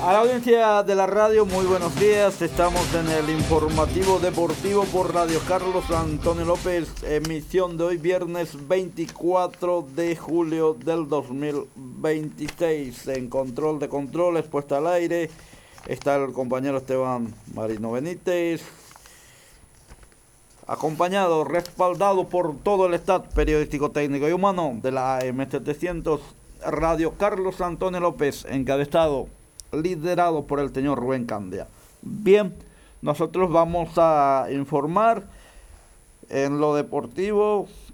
A la audiencia de la radio, muy buenos días. Estamos en el informativo deportivo por Radio Carlos Antonio López, emisión de hoy viernes 24 de julio del 2026. En control de controles, puesta al aire, está el compañero Esteban Marino Benítez, acompañado, respaldado por todo el staff periodístico, técnico y humano de la AM700 Radio Carlos Antonio López, encabezado, liderado por el señor Rubén Candia. Bien, nosotros vamos a informar en lo deportivo